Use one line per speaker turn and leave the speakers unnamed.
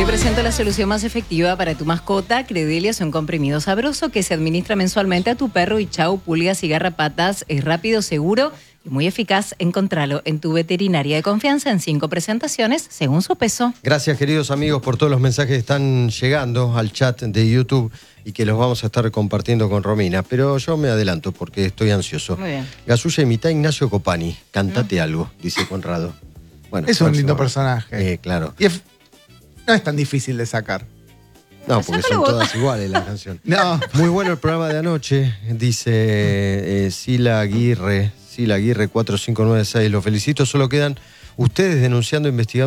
presento la solución más efectiva para tu mascota. Credelia es un comprimido sabroso que se administra mensualmente a tu perro y chau, pulgas y garrapatas. Es rápido, seguro y muy eficaz. Encontralo en tu veterinaria de confianza en 5 presentaciones según su peso.
Gracias, queridos amigos, por todos los mensajes que están llegando al chat de YouTube y que los vamos a estar compartiendo con Romina. Pero yo me adelanto porque estoy ansioso.
Muy bien.
Gasulla imita a Ignacio Copani. Cantate algo, dice Conrado. Bueno,
Es un lindo personaje.
Claro.
Y no es tan difícil de sacar.
No, porque son todas iguales las canciones.
No.
Muy bueno el programa de anoche, dice Sila Aguirre 4596. Los felicito, solo quedan ustedes denunciando, investigando.